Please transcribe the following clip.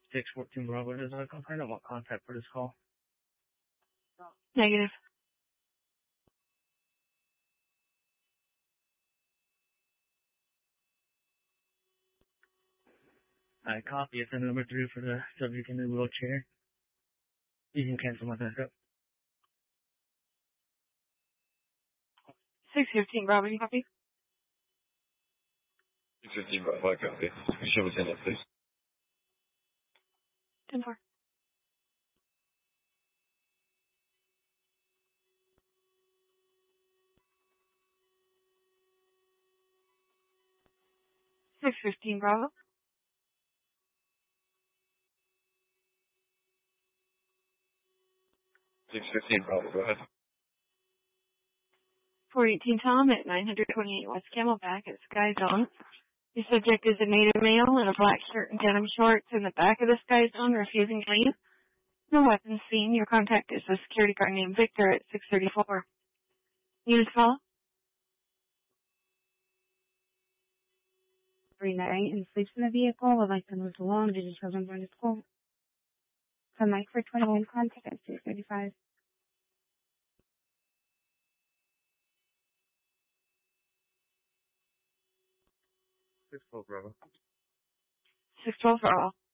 614 Bravo, does I confirm what contact for this call? Negative. I copy it, number 3 for the subject in the wheelchair. You can cancel my backup. 615 Bravo, you copy? 615 Bravo, I copy. Can you show me 10 up, please? 10-4. $615 Bravo. 615 Bravo, go ahead. 418 Tom at 928 West Camelback at Sky Zone. The subject is a native male in a black shirt and denim shorts in the back of the Sky Zone, refusing to leave. No weapons seen. Your contact is a security guard named Victor at 634. Unit call? 39 and sleeps in the vehicle would like to move along due to children going to school. The mic for 21 contact at 635. 612 Bravo. 612 for all.